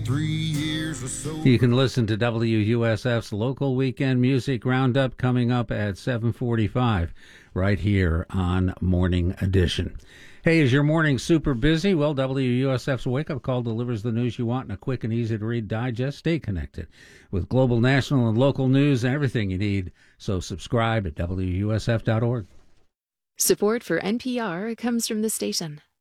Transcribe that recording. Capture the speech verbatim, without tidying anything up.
three years or so. You can listen to W U S F's local weekend music roundup coming up at seven forty-five right here on Morning Edition. Hey, is your morning super busy? Well, W U S F's Wake Up Call delivers the news you want in a quick and easy to read digest. Stay connected with global, national, and local news and everything you need. So subscribe at W U S F dot org. Support for N P R comes from the station.